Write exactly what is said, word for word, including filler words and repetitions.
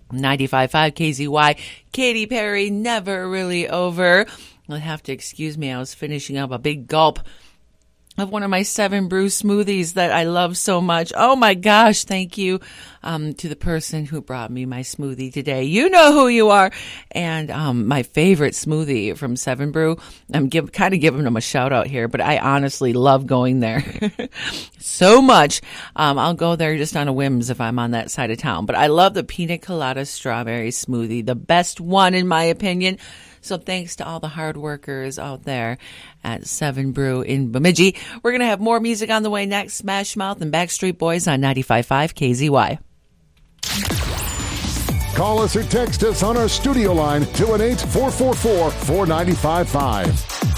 ninety-five point five K Z Y. Katy Perry, Never Really Over. You'll have to excuse me. I was finishing up a big gulp of one of my Seven Brew smoothies that I love so much. Oh my gosh, thank you um, to the person who brought me my smoothie today. You know who you are. And um, my favorite smoothie from Seven Brew, I'm give, kind of giving them a shout out here, but I honestly love going there so much. Um, I'll go there just on a whims if I'm on that side of town. But I love the pina colada strawberry smoothie, the best one in my opinion. So thanks to all the hard workers out there at Seven Brew in Bemidji. We're going to have more music on the way next. Smash Mouth and Backstreet Boys on ninety-five point five K Z Y. Call us or text us on our studio line, two one eight, four four four, four nine five five.